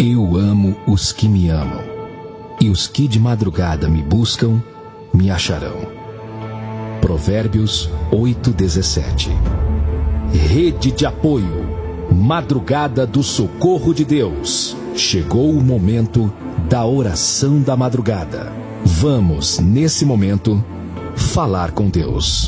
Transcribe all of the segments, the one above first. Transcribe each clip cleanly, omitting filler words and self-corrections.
Eu amo os que me amam, e os que de madrugada me buscam, me acharão. Provérbios 8:17. Rede de apoio, madrugada do socorro de Deus. Chegou o momento da oração da madrugada. Vamos, nesse momento, falar com Deus.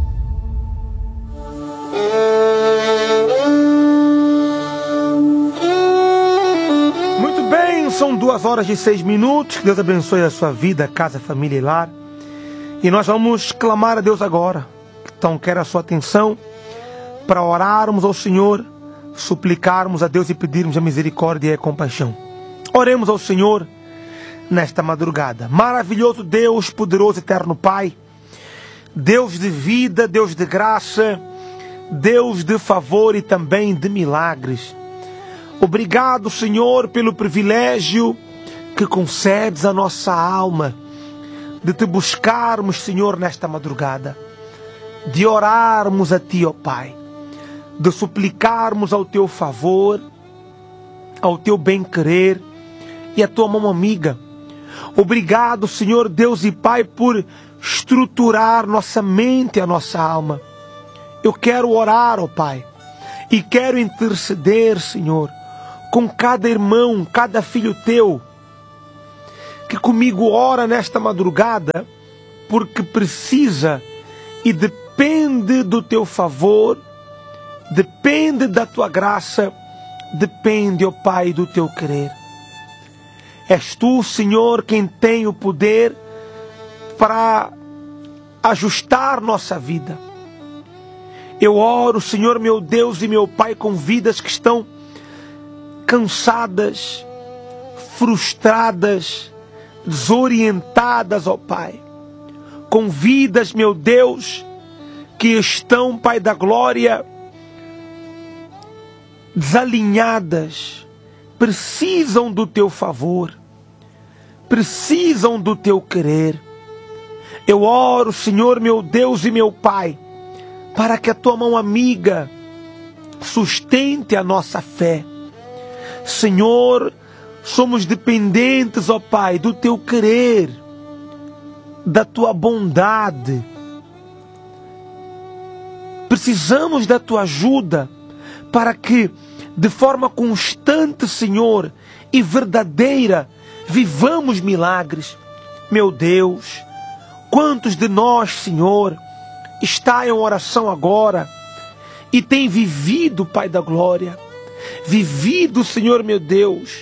Muito bem, são 2h06. Deus abençoe a sua vida, casa, família e lar. E nós vamos clamar a Deus agora. Então quero a sua atenção para orarmos ao Senhor, suplicarmos a Deus e pedirmos a misericórdia e a compaixão. Oremos ao Senhor nesta madrugada. Maravilhoso Deus, poderoso eterno Pai, Deus de vida, Deus de graça, Deus de favor e também de milagres. Obrigado, Senhor, pelo privilégio que concedes à nossa alma de te buscarmos, Senhor, nesta madrugada, de orarmos a Ti, ó Pai, de suplicarmos ao Teu favor, ao Teu bem-querer e à Tua mão amiga. Obrigado, Senhor Deus e Pai, por estruturar nossa mente e a nossa alma. Eu quero orar, ó Pai, e quero interceder, Senhor, com cada irmão, cada filho Teu, que comigo ora nesta madrugada, porque precisa e depende do Teu favor, depende da Tua graça, depende, ó Pai, do Teu querer. És Tu, Senhor, quem tem o poder para ajustar nossa vida. Eu oro, Senhor, meu Deus e meu Pai, com vidas que estão cansadas, frustradas, desorientadas, ó Pai. Com vidas, meu Deus, que estão, Pai da glória, desalinhadas, precisam do Teu favor, precisam do Teu querer. Eu oro, Senhor, meu Deus e meu Pai, para que a Tua mão amiga sustente a nossa fé. Senhor, somos dependentes, ó Pai, do Teu querer, da Tua bondade. Precisamos da Tua ajuda para que, de forma constante, Senhor, e verdadeira, vivamos milagres. Meu Deus, quantos de nós, Senhor, está em oração agora e tem vivido, Pai da glória, vivido, Senhor meu Deus,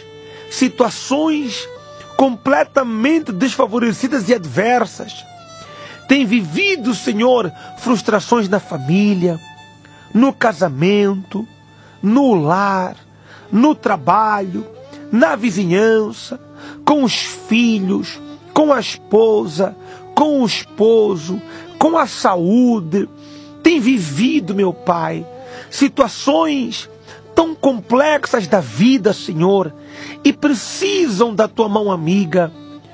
situações completamente desfavorecidas e adversas. Tem vivido, Senhor, frustrações na família, no casamento, no lar, no trabalho, na vizinhança, com os filhos, com a esposa, com o esposo, com a saúde. Tem vivido, meu Pai, situações tão complexas da vida, Senhor, e precisam da Tua mão amiga.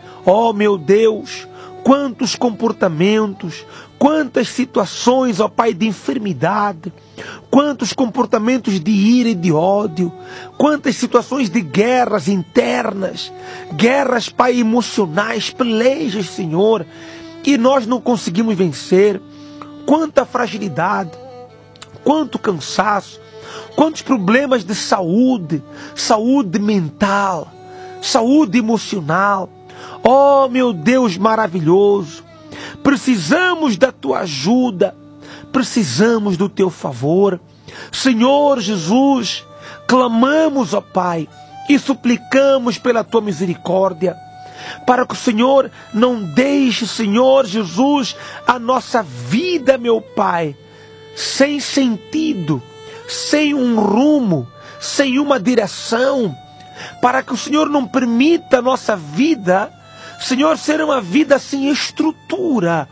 Ó, meu Deus, quantos comportamentos, quantas situações, ó Pai, de enfermidade, quantos comportamentos de ira e de ódio, quantas situações de guerras internas, guerras, Pai, emocionais, pelejas, Senhor, que nós não conseguimos vencer. Quanta fragilidade, quanto cansaço, quantos problemas de saúde, saúde mental, saúde emocional. Oh, meu Deus maravilhoso, precisamos da Tua ajuda, precisamos do Teu favor. Senhor Jesus, clamamos, ó Pai, e suplicamos pela Tua misericórdia, para que o Senhor não deixe, Senhor Jesus, a nossa vida, meu Pai, sem sentido, sem um rumo, sem uma direção, para que o Senhor não permita a nossa vida, Senhor, ser uma vida sem estrutura.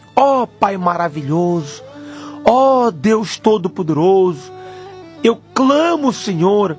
Ó Pai maravilhoso, ó Deus Todo-Poderoso, eu clamo, Senhor,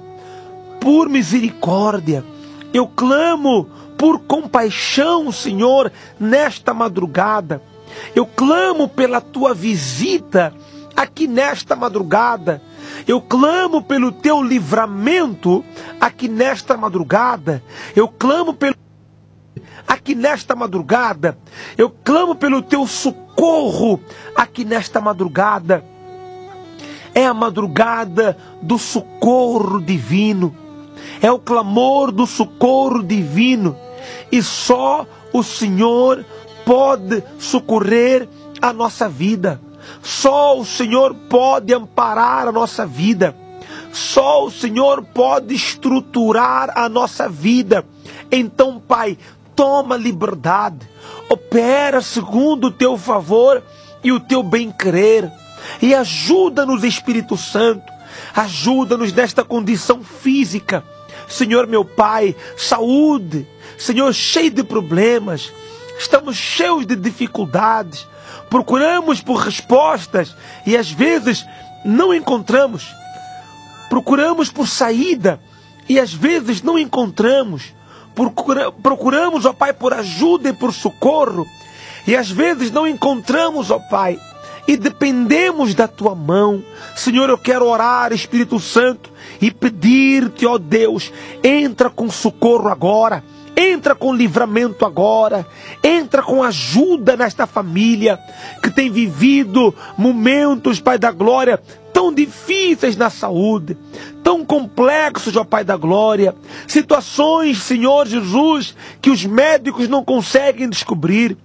por misericórdia, eu clamo por compaixão, Senhor, nesta madrugada. Eu clamo pela Tua visita aqui nesta madrugada. Eu clamo pelo teu livramento aqui nesta madrugada. Eu clamo aqui nesta madrugada. Eu clamo pelo teu socorro aqui nesta madrugada. É a madrugada do socorro divino. É o clamor do socorro divino. E só o Senhor pode socorrer a nossa vida. Só o Senhor pode amparar a nossa vida. Só o Senhor pode estruturar a nossa vida. Então, Pai, toma liberdade. Opera segundo o teu favor e o teu bem-querer. E ajuda-nos, Espírito Santo. Ajuda-nos nesta condição física. Senhor, meu Pai, saúde. Senhor, cheio de problemas. Estamos cheios de dificuldades. Procuramos por respostas e às vezes não encontramos. Procuramos por saída e às vezes não encontramos. Procuramos, ó Pai, por ajuda e por socorro e às vezes não encontramos, ó Pai. E dependemos da Tua mão. Senhor, eu quero orar, Espírito Santo, e pedir-te, ó Deus, entra com socorro agora. Entra com livramento agora. Entra com ajuda nesta família que tem vivido momentos, Pai da glória, tão difíceis na saúde, tão complexos, ó Pai da glória. Situações, Senhor Jesus, que os médicos não conseguem descobrir.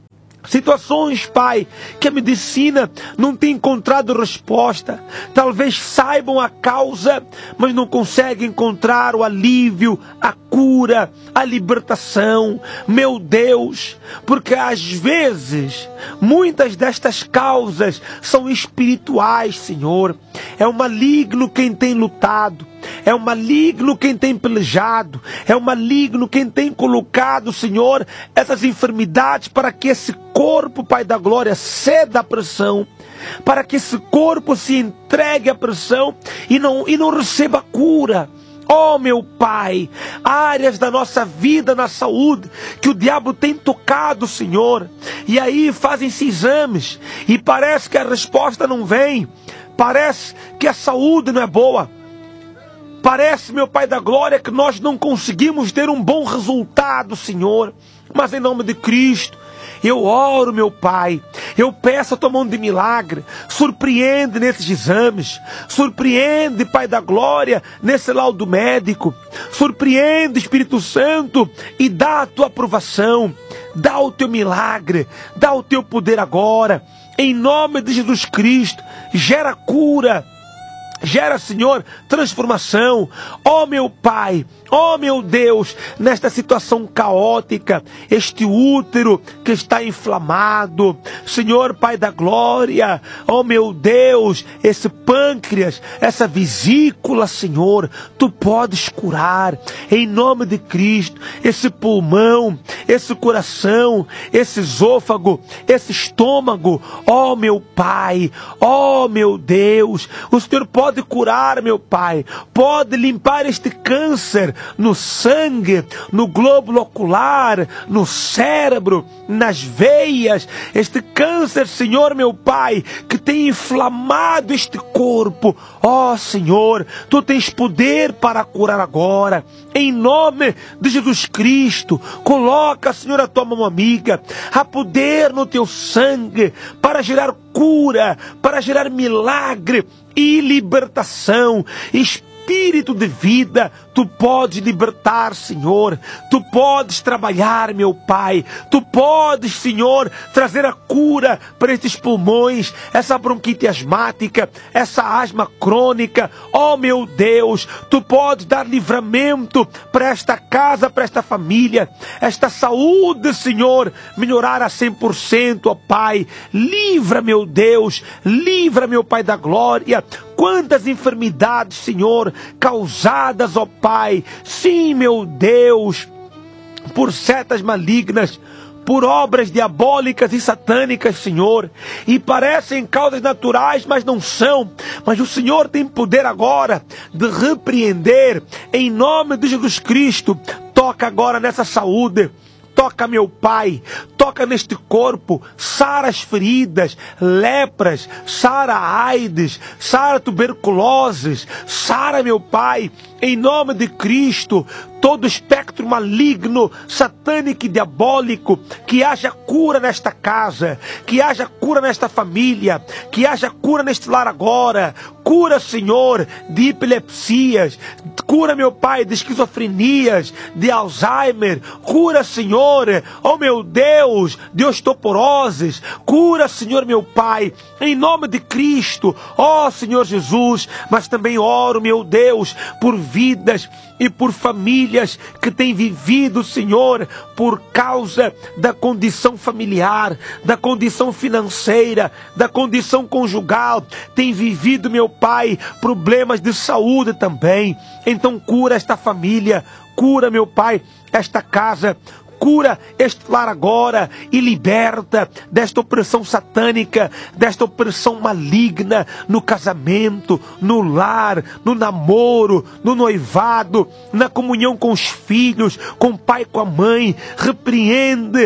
Situações, Pai, que a medicina não tem encontrado resposta. Talvez saibam a causa, mas não conseguem encontrar o alívio, a cura, a libertação. Meu Deus, porque às vezes, muitas destas causas são espirituais, Senhor. É o maligno quem tem lutado. É o maligno quem tem pelejado. É o maligno quem tem colocado, Senhor, essas enfermidades para que esse corpo, Pai da glória, ceda à pressão. Para que esse corpo se entregue à pressão e não receba cura. Oh, meu Pai, áreas da nossa vida na saúde que o diabo tem tocado, Senhor. E aí fazem-se exames e parece que a resposta não vem. Parece que a saúde não é boa. Parece, meu Pai da glória, que nós não conseguimos ter um bom resultado, Senhor. Mas em nome de Cristo, eu oro, meu Pai. Eu peço a Tua mão de milagre. Surpreende nesses exames. Surpreende, Pai da glória, nesse laudo médico. Surpreende, Espírito Santo, e dá a Tua aprovação. Dá o Teu milagre. Dá o Teu poder agora. Em nome de Jesus Cristo, gera cura. Gera, Senhor, transformação. Ó meu Pai, ó meu Deus, nesta situação caótica, este útero que está inflamado, Senhor Pai da glória, ó meu Deus, esse pâncreas, essa vesícula, Senhor, Tu podes curar, em nome de Cristo, esse pulmão, esse coração, esse esôfago, esse estômago, ó meu Pai, ó meu Deus, o Senhor pode curar, meu Pai, pode limpar este câncer no sangue, no glóbulo ocular, no cérebro, nas veias, este câncer, Senhor, meu Pai, que tem inflamado este corpo. Ó Senhor, Tu tens poder para curar agora, em nome de Jesus Cristo. Coloca, Senhor, a Tua mão amiga, há poder no Teu sangue para gerar cura, para gerar milagre e libertação. Espírito de vida, Tu podes libertar, Senhor. Tu podes trabalhar, meu Pai. Tu podes, Senhor, trazer a cura para estes pulmões, essa bronquite asmática, essa asma crônica. Oh, meu Deus, Tu podes dar livramento para esta casa, para esta família, esta saúde, Senhor, melhorar a 100%, ó Pai. Livra, meu Deus, livra, meu Pai da glória. Quantas enfermidades, Senhor, causadas, ó Pai, sim, meu Deus, por setas malignas, por obras diabólicas e satânicas, Senhor, e parecem causas naturais, mas não são. Mas o Senhor tem poder agora de repreender, em nome de Jesus Cristo. Toca agora nessa saúde. Toca, meu Pai, toca neste corpo, sara as feridas, lepras, sara a AIDS, sara tuberculoses, sara, meu Pai, em nome de Cristo, todo espectro maligno, satânico e diabólico, que haja cura nesta casa, que haja cura nesta família, que haja cura neste lar agora. Cura, Senhor, de epilepsias, cura, meu Pai, de esquizofrenias, de Alzheimer, cura, Senhor, oh meu Deus, de osteoporoses, cura, Senhor, meu Pai, em nome de Cristo, ó Senhor Jesus. Mas também oro, meu Deus, por vidas e por famílias que têm vivido, Senhor, por causa da condição familiar, da condição financeira, da condição conjugal, tem vivido, meu Pai, problemas de saúde também. Então cura esta família, cura, meu Pai, esta casa, cura este lar agora e liberta desta opressão satânica, desta opressão maligna no casamento, no lar, no namoro, no noivado, na comunhão com os filhos, com o pai, com a mãe. Repreende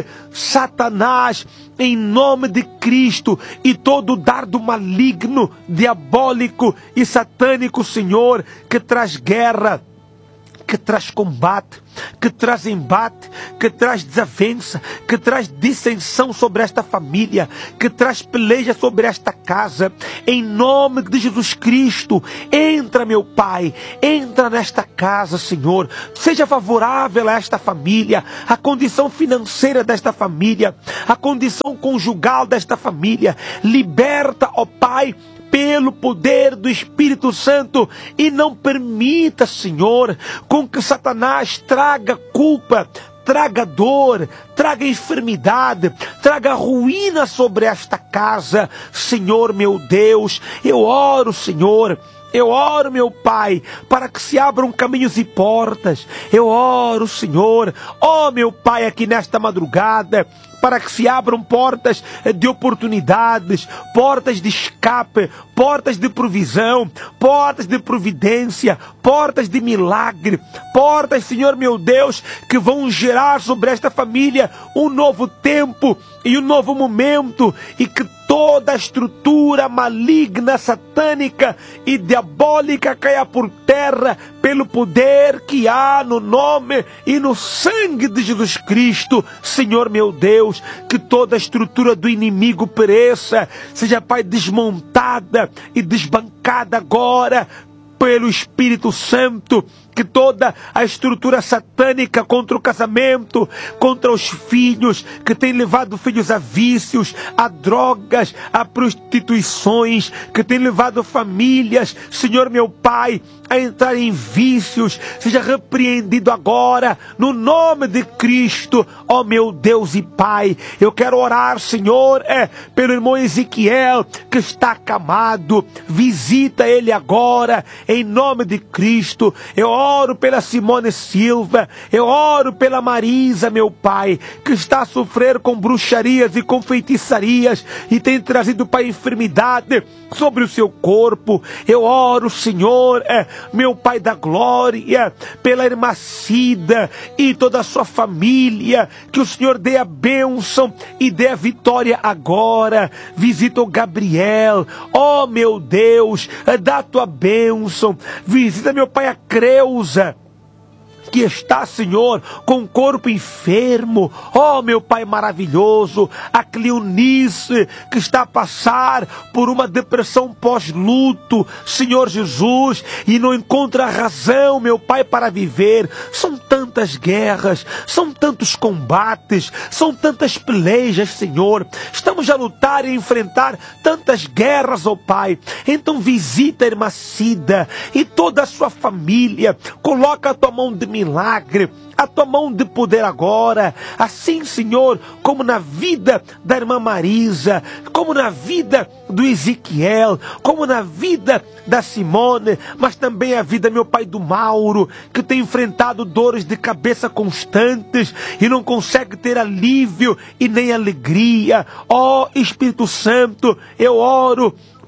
Satanás em nome de Cristo e todo dardo maligno, diabólico e satânico, Senhor, que traz guerra, que traz combate, que traz embate, que traz desavença, que traz dissensão sobre esta família, que traz peleja sobre esta casa. Em nome de Jesus Cristo, entra, meu Pai, entra nesta casa, Senhor. Seja favorável a esta família, a condição financeira desta família, a condição conjugal desta família. Liberta, ó Pai, pelo poder do Espírito Santo, e não permita, Senhor, com que Satanás traga culpa, traga dor, traga enfermidade, traga ruína sobre esta casa. Senhor, meu Deus, eu oro, Senhor, eu oro, meu Pai, para que se abram caminhos e portas. Eu oro, Senhor, ó meu Pai, aqui nesta madrugada, para que se abram portas de oportunidades, portas de escape, portas de provisão, portas de providência, portas de milagre, portas, Senhor meu Deus, que vão gerar sobre esta família um novo tempo e um novo momento, e que toda a estrutura maligna, satânica e diabólica caia por terra pelo poder que há no nome e no sangue de Jesus Cristo. Senhor meu Deus, que toda a estrutura do inimigo pereça, seja, Pai, desmontada e desbancada agora pelo Espírito Santo. Que toda a estrutura satânica contra o casamento, contra os filhos, que tem levado filhos a vícios, a drogas, a prostituições, que tem levado famílias, Senhor meu Pai, a entrar em vícios, seja repreendido agora, no nome de Cristo, ó meu Deus e Pai. Eu quero orar, Senhor, pelo irmão Ezequiel, que está acamado. Visita ele agora, em nome de Cristo. Eu oro pela Simone Silva, eu oro pela Marisa, meu Pai, que está a sofrer com bruxarias e com feitiçarias, e tem trazido, Pai, enfermidade sobre o seu corpo. Eu oro, Senhor, meu Pai da glória, pela irmã Cida e toda a sua família, que o Senhor dê a bênção e dê a vitória agora. Visita o Gabriel, ó meu Deus, dá a tua bênção. Visita, meu Pai, a Creuza, que está, Senhor, com o corpo enfermo, ó meu Pai maravilhoso. A Cleonice, que está a passar por uma depressão pós-luto, Senhor Jesus, e não encontra razão, meu Pai, para viver. São tantas guerras, são tantos combates, são tantas pelejas, Senhor. Estamos a lutar e enfrentar tantas guerras, ó Pai. Então visita a irmã Cida e toda a sua família. Coloca a tua mão de milagre, a tua mão de poder agora, assim, Senhor, como na vida da irmã Marisa, como na vida do Ezequiel, como na vida da Simone, mas também a vida, meu Pai, do Mauro, que tem enfrentado dores de cabeça constantes e não consegue ter alívio e nem alegria. Ó Espírito Santo, eu oro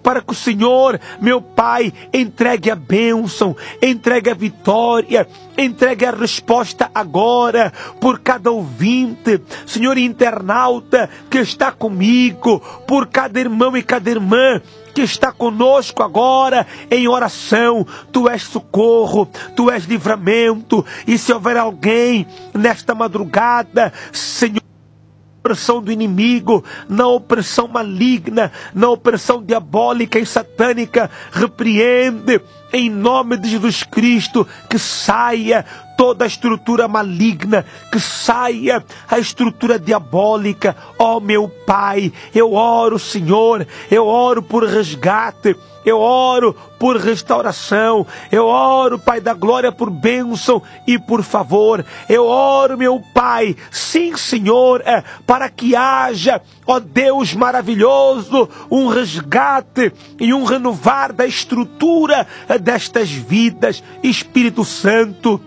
para que o Senhor, meu Pai, entregue a bênção, entregue a vitória, entregue a resposta agora por cada ouvinte, Senhor, internauta que está comigo, por cada irmão e cada irmã que está conosco agora em oração. Tu és socorro, Tu és livramento. E se houver alguém nesta madrugada, Senhor, opressão do inimigo, na opressão maligna, na opressão diabólica e satânica, repreende em nome de Jesus Cristo, que saia toda a estrutura maligna, que saia a estrutura diabólica. Ó meu Pai, eu oro, Senhor, eu oro por resgate, eu oro por restauração, eu oro, Pai da glória, por bênção e por favor. Eu oro, meu Pai, sim, Senhor, para que haja, ó Deus maravilhoso, um resgate e um renovar da estrutura destas vidas. Espírito Santo,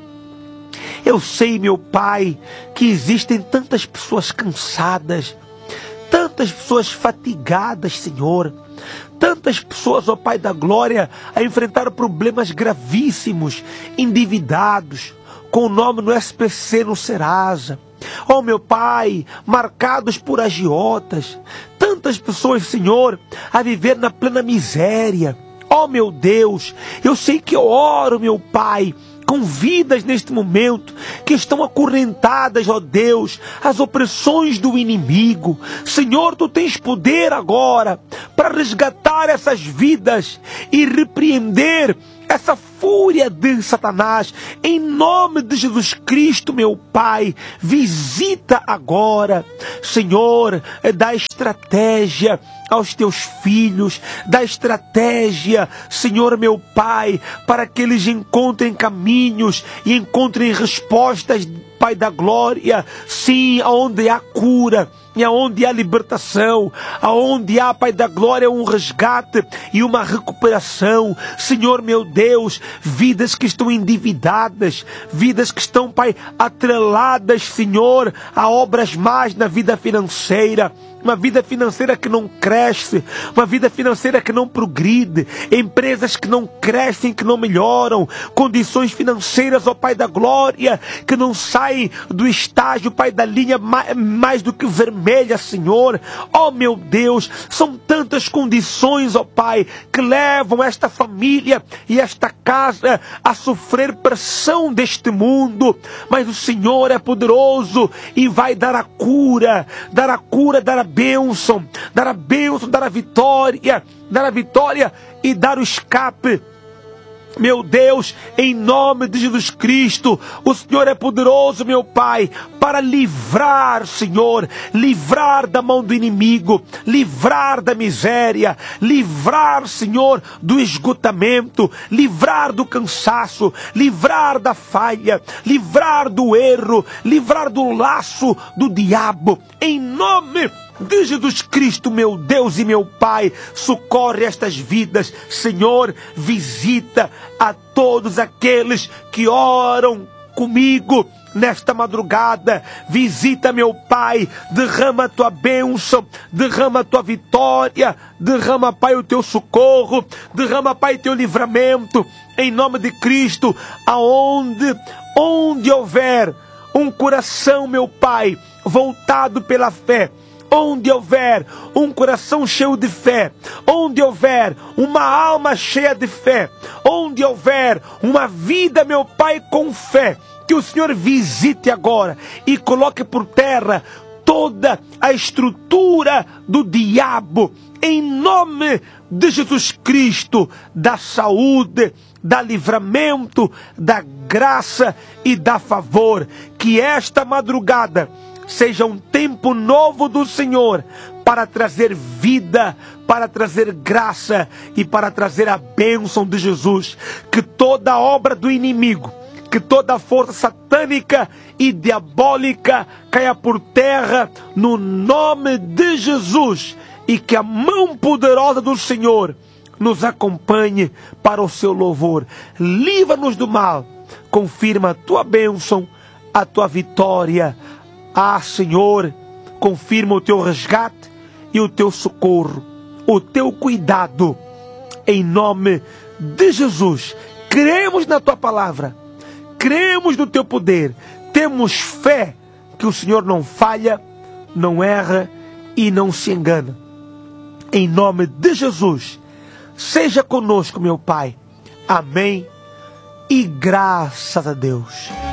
eu sei, meu Pai, que existem tantas pessoas cansadas, tantas pessoas fatigadas, Senhor, tantas pessoas, ó Pai da glória, a enfrentar problemas gravíssimos, endividados, com o nome no SPC, no Serasa. Ó meu Pai, marcados por agiotas, tantas pessoas, Senhor, a viver na plena miséria. Ó meu Deus, eu sei que eu oro, meu Pai, com vidas neste momento que estão acorrentadas, ó Deus, às opressões do inimigo. Senhor, Tu tens poder agora para resgatar essas vidas e repreender essa fúria de Satanás. Em nome de Jesus Cristo, meu Pai, visita agora, Senhor, dá estratégia aos Teus filhos, dá estratégia, Senhor, meu Pai, para que eles encontrem caminhos e encontrem respostas, Pai da glória, sim, aonde há cura e aonde há libertação, aonde há, Pai da glória, um resgate e uma recuperação. Senhor, meu Deus, vidas que estão endividadas, vidas que estão, Pai, atreladas, Senhor, a obras más na vida financeira, uma vida financeira que não cresce, uma vida financeira que não progride, empresas que não crescem, que não melhoram, condições financeiras, ó Pai da glória, que não saem do estágio, Pai, da linha mais do que vermelha, Senhor. Ó meu Deus, são tantas condições, ó Pai, que levam esta família e esta casa a sofrer pressão deste mundo, mas o Senhor é poderoso e vai dar a cura, dar a bênção, dar a vitória e dar o escape. Meu Deus, em nome de Jesus Cristo, o Senhor é poderoso, meu Pai, para livrar, Senhor, livrar da mão do inimigo, livrar da miséria, livrar, Senhor, do esgotamento, livrar do cansaço, livrar da falha, livrar do erro, livrar do laço do diabo, em nome de Jesus Cristo, meu Deus e meu Pai. Socorre estas vidas, Senhor, visita a todos aqueles que oram comigo nesta madrugada, visita, meu Pai, derrama a Tua bênção, derrama a Tua vitória, derrama, Pai, o Teu socorro, derrama, Pai, Teu livramento, em nome de Cristo, onde houver um coração, meu Pai, voltado pela fé, onde houver um coração cheio de fé, onde houver uma alma cheia de fé, onde houver uma vida, meu Pai, com fé, que o Senhor visite agora e coloque por terra toda a estrutura do diabo, em nome de Jesus Cristo, da saúde, da livramento, da graça e da favor. Que esta madrugada seja um tempo novo do Senhor, para trazer vida, para trazer graça e para trazer a bênção de Jesus. Que toda obra do inimigo, que toda força satânica e diabólica caia por terra no nome de Jesus, e que a mão poderosa do Senhor nos acompanhe para o seu louvor. Livra-nos do mal, confirma a Tua bênção, a Tua vitória. Ah, Senhor, confirma o Teu resgate e o Teu socorro, o Teu cuidado, em nome de Jesus. Cremos na tua palavra, cremos no teu poder, temos fé que o Senhor não falha, não erra e não se engana. Em nome de Jesus, seja conosco, meu Pai. Amém e graças a Deus.